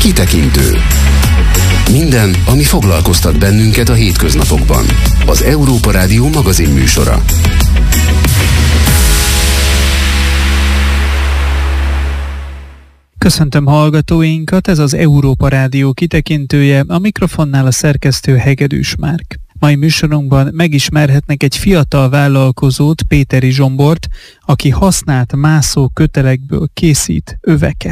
Kitekintő. Minden, ami foglalkoztat bennünket a hétköznapokban. Az Európa Rádió magazin műsora. Köszöntöm hallgatóinkat, ez az Európa Rádió kitekintője, a mikrofonnál a szerkesztő Hegedűs Márk. Mai műsorunkban megismerhetnek egy fiatal vállalkozót, Péteri Zsombort, aki használt mászó kötelekből készít öveket.